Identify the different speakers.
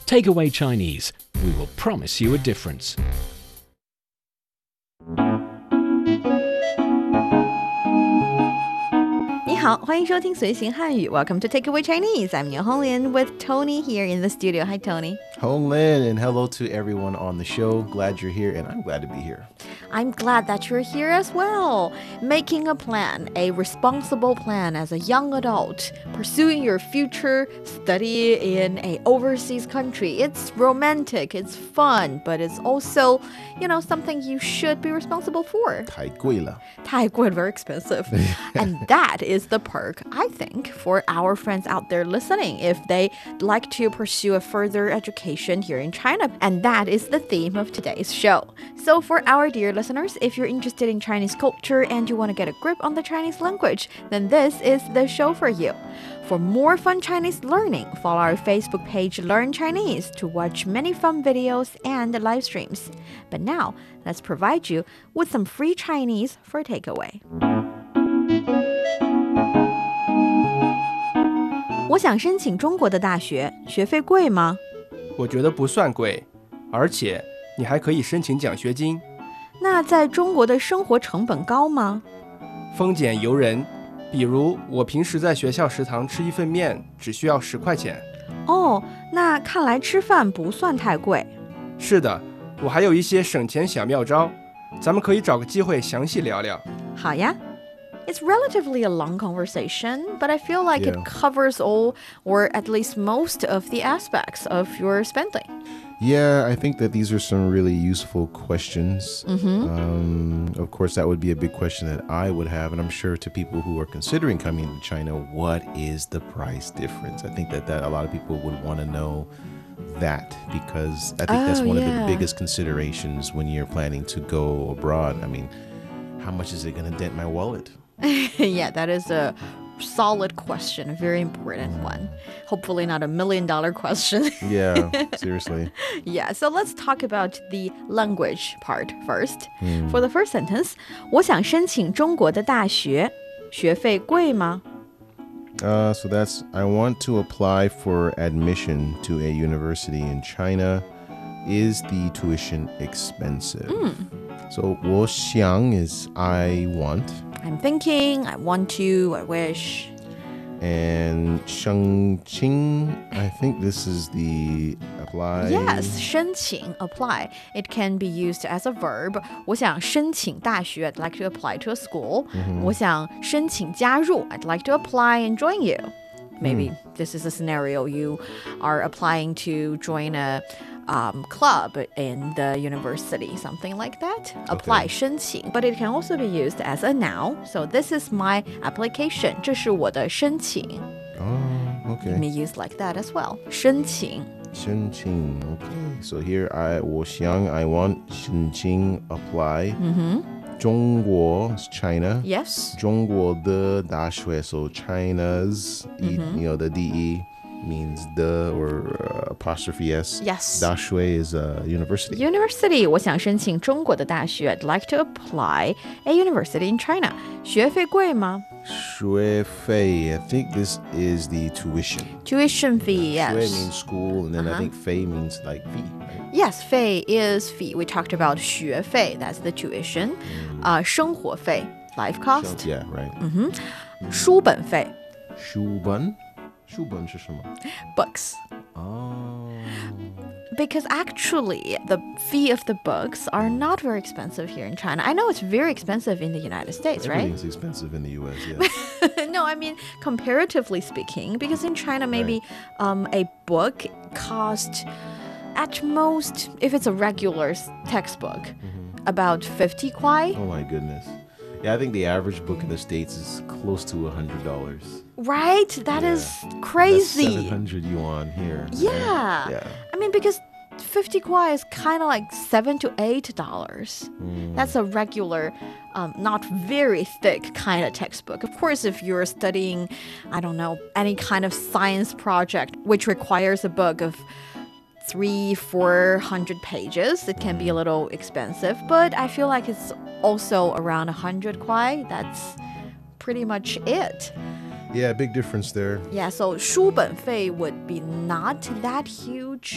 Speaker 1: Takeaway Chinese. We will promise you a difference.
Speaker 2: 你好，欢迎收听随行汉语 Welcome to Takeaway Chinese. I'm Niu Honglin with Tony here in the studio. Hi, Tony.
Speaker 3: Honglin, and hello to everyone on the show. Glad you're here, and I'm glad to be here.
Speaker 2: I'm glad that you're here as well. Making a plan, a responsible plan as a young adult, pursuing your future, study in an overseas country. It's romantic, it's fun, but it's also, something you should be responsible for.
Speaker 3: 太贵了.
Speaker 2: 太贵, very expensive. And that is the perk, I think, for our friends out there listening if they like to pursue a further education here in China. And that is the theme of today's show. So for our dear listeners, if you're interested in Chinese culture and you want to get a grip on the Chinese language, then this is the show for you. For more fun Chinese learning, follow our Facebook page Learn Chinese to watch many fun videos and live streams. But now, let's provide you with some free Chinese for takeaway. 我想申请中国的大学，学费贵吗？
Speaker 4: 我觉得不算贵，而且你还可以申请奖学金。
Speaker 2: 那在中国的生活成本高吗？
Speaker 4: 丰俭由人，比如我平时在学校食堂吃一份面只需要10块钱。
Speaker 2: 哦，那看来吃饭不算太贵。
Speaker 4: 是的，我还有一些省钱小妙招，咱们可以找个机会详细聊聊。
Speaker 2: 好呀。It's relatively a long conversation, but I feel like it covers all or at least most of the aspects of your spending.
Speaker 3: Yeah, I think that these are some really useful questions. Of course, that would be a big question that I would have, and I'm sure to people who are considering coming to China, what is the price difference? I think that a lot of people would want to know that because I think that's one of the biggest considerations when you're planning to go abroad. I mean, how much is it going to dent my wallet?
Speaker 2: Yeah, that is a solid question, a very important one. Hopefully not $1 million question.
Speaker 3: Yeah, seriously.
Speaker 2: Yeah, so let's talk about the language part first. For the first sentence, 我想申请中国的大学，学费贵吗？
Speaker 3: So that's, I want to apply for admission to a university in China. Is the tuition expensive? So 我想 is I want.
Speaker 2: I'm thinking, I want to, I wish.
Speaker 3: And 申请, I think this is the apply.
Speaker 2: Yes, 申请, apply. It can be used as a verb. 我想申请大学, I'd like to apply to a school. 我想申请加入, I'd like to apply and join you. Maybe this is a scenario you are applying to join a club in the university, something like that. Apply, 申请. But it can also be used as a noun. So this is my application. 这是我的申请.
Speaker 3: Oh, okay.
Speaker 2: It may use like that as well. 申请.
Speaker 3: 申请, okay. So here我想, I want, 申请, apply. 中国 is China.
Speaker 2: Yes.
Speaker 3: 中国的大学, so China's, the DE means the or apostrophe S.
Speaker 2: Yes.
Speaker 3: 大学 is a university.
Speaker 2: University. 我想申请中国的大学. I'd like to apply a university in China. 学费贵吗？
Speaker 3: 学费, I think this is the tuition.
Speaker 2: Tuition fee, yes.
Speaker 3: 学 means school, and then I think 费 means like fee, right?
Speaker 2: Yes, 费 is fee. We talked about 学费, that's the tuition. 生活费, life cost.
Speaker 3: Yeah, right.
Speaker 2: 书本费.
Speaker 3: 书本是什么?
Speaker 2: Books.
Speaker 3: Oh.
Speaker 2: Because actually, the fee of the books are not very expensive here in China. I know it's very expensive in the United States, right?
Speaker 3: Everything's expensive in the U.S., yeah.
Speaker 2: No, I mean, comparatively speaking, because in China, maybe a book costs at most, if it's a regular textbook, about 50 kwai.
Speaker 3: Oh my goodness. Yeah, I think the average book in the States is close to $100.
Speaker 2: Right? That is crazy.
Speaker 3: That's 700 yuan here.
Speaker 2: Yeah.
Speaker 3: Right? Yeah.
Speaker 2: I mean, because 50 kwai is kind of like $7 to $8. That's a regular, not very thick kind of textbook. Of course, if you're studying, I don't know, any kind of science project which requires a book of 300-400 pages, it can be a little expensive, but I feel like it's also around 100 kwai. That's pretty much it.
Speaker 3: Yeah, big difference there.
Speaker 2: Yeah, so 书本费 would be not that huge.